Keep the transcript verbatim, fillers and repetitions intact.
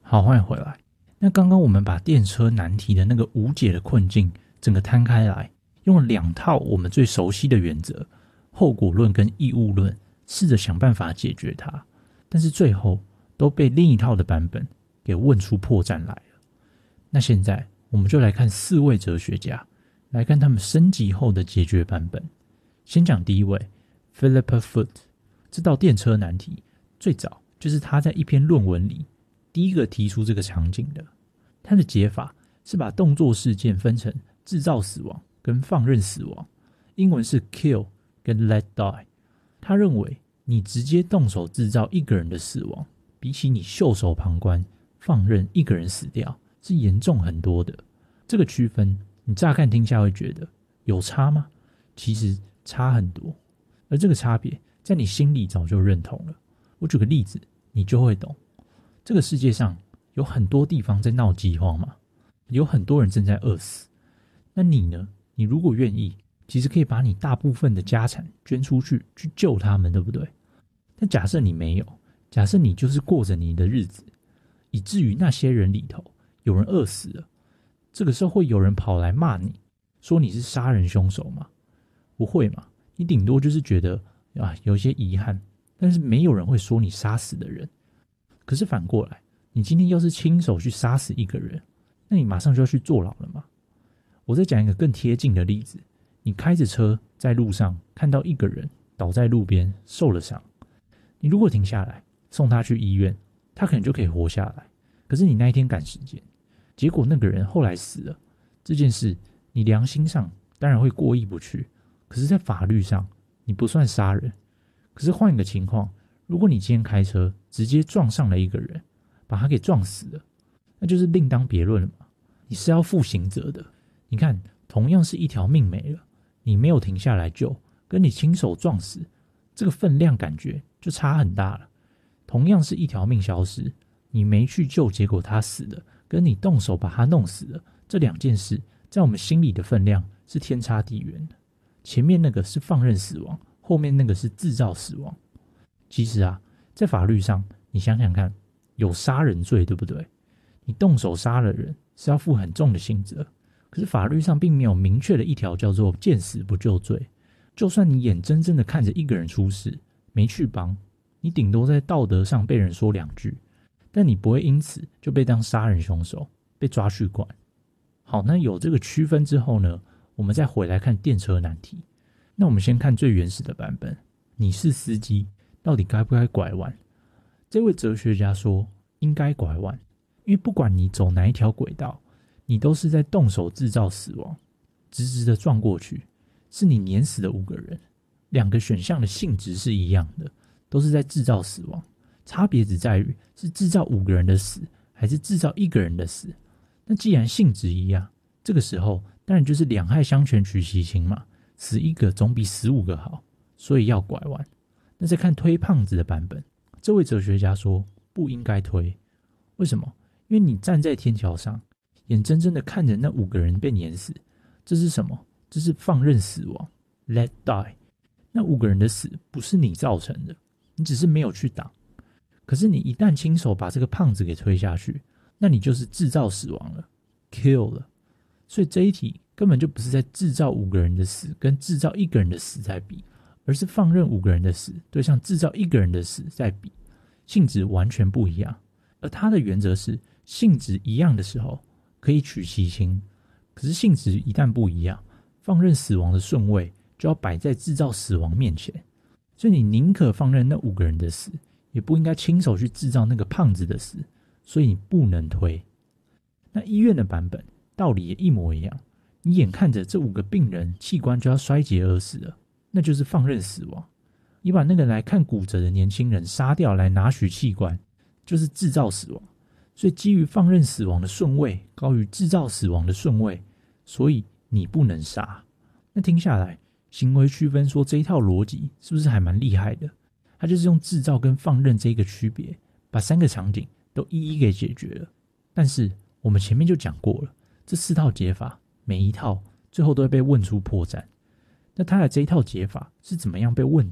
好，欢迎回来。那刚刚我们把电车难题的那个无解的困境整个摊开来，用了两套我们最熟悉的原则，后果论跟义务论，试着想办法解决它，但是最后都被另一套的版本给问出破绽来了。那现在我们就来看四位哲学家，来看他们升级后的解决版本。先讲第一位 Philip Foot， 这道电车难题最早就是他在一篇论文里第一个提出这个场景的。他的解法是把动作事件分成制造死亡跟放任死亡，英文是 kill 跟 let die。 他认为你直接动手制造一个人的死亡，比起你袖手旁观放任一个人死掉是严重很多的。这个区分你乍看听下会觉得有差吗？其实差很多，而这个差别在你心里早就认同了。我举个例子你就会懂。这个世界上有很多地方在闹饥荒嘛，有很多人正在饿死。那你呢？你如果愿意，其实可以把你大部分的家产捐出去，去救他们，对不对？但假设你没有，假设你就是过着你的日子，以至于那些人里头有人饿死了，这个时候会有人跑来骂你，说你是杀人凶手吗？不会嘛，你顶多就是觉得啊有一些遗憾，但是没有人会说你杀死的人。可是反过来，你今天要是亲手去杀死一个人，那你马上就要去坐牢了嘛。我再讲一个更贴近的例子，你开着车在路上看到一个人倒在路边受了伤，你如果停下来送他去医院，他可能就可以活下来。可是你那一天赶时间，结果那个人后来死了，这件事你良心上当然会过意不去，可是在法律上你不算杀人。可是换一个情况，如果你今天开车直接撞上了一个人，把他给撞死了，那就是另当别论了嘛，你是要负刑责的。你看，同样是一条命没了，你没有停下来救，跟你亲手撞死，这个分量感觉就差很大了。同样是一条命消失，你没去救，结果他死了，跟你动手把他弄死了，这两件事在我们心里的分量是天差地远的。前面那个是放任死亡，后面那个是制造死亡。其实啊，在法律上你想想看，有杀人罪，对不对？你动手杀了人是要负很重的刑责，可是法律上并没有明确的一条叫做见死不救罪。就算你眼睁睁的看着一个人出事没去帮，你顶多在道德上被人说两句，但你不会因此就被当杀人凶手被抓去关。好，那有这个区分之后呢，我们再回来看电车难题。那我们先看最原始的版本，你是司机到底该不该拐弯？这位哲学家说应该拐弯，因为不管你走哪一条轨道，你都是在动手制造死亡。直直的撞过去，是你碾死了五个人，两个选项的性质是一样的，都是在制造死亡，差别只在于是制造五个人的死还是制造一个人的死。那既然性质一样，这个时候当然就是两害相权取其轻嘛，死一个总比死五个好，所以要拐弯。那再看推胖子的版本，这位哲学家说不应该推。为什么？因为你站在天桥上，眼睁睁的看着那五个人被碾死，这是什么？这是放任死亡 let die。 那五个人的死不是你造成的，你只是没有去挡。可是你一旦亲手把这个胖子给推下去，那你就是制造死亡了 kill 了。所以这一题根本就不是在制造五个人的死跟制造一个人的死在比，而是放任五个人的死对上制造一个人的死在比，性质完全不一样。而他的原则是性质一样的时候可以取其轻，可是性质一旦不一样，放任死亡的顺位就要摆在制造死亡面前。所以你宁可放任那五个人的死，也不应该亲手去制造那个胖子的死，所以你不能推。那医院的版本道理也一模一样，你眼看着这五个病人器官就要衰竭而死了，那就是放任死亡。你把那个来看骨折的年轻人杀掉来拿取器官，就是制造死亡。所以基于放任死亡的顺位高于制造死亡的顺位，所以你不能杀。那听下来，行为区分说这一套逻辑是不是还蛮厉害的？它就是用制造跟放任这个区别，把三个场景都一一给解决了。但是我们前面就讲过了，这四套解法每一套最后都会被问出破绽。那他的这一套解法是怎么样被问